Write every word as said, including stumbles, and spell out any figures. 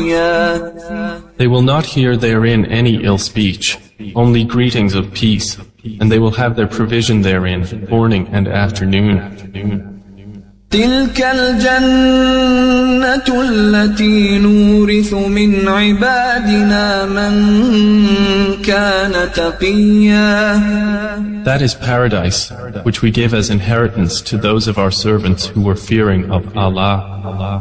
They will not hear therein any ill speech, only greetings of peace, and they will have their provision therein morning and afternoon. تلك الجنة التي نورث من عبادنا من كان تقيا. That is paradise, which we give as inheritance to those of our servants who were fearing of Allah.